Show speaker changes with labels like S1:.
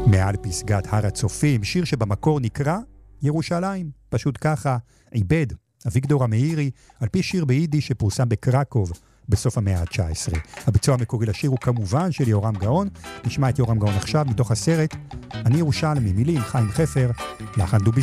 S1: מעל פסגת הר הצופים, שיר שבמקור נקרא ירושלים, פשוט ככה, עיבד אביגדור המאירי, על פי שיר ביידיש שפורסם בקרקוב בסוף המאה ה-19. הביצוע המקורי לשיר הוא כמובן של יורם גאון. נשמע את יורם גאון עכשיו מתוך הסרט אני ירושלמי, מילים חיים חפר, לחן דובי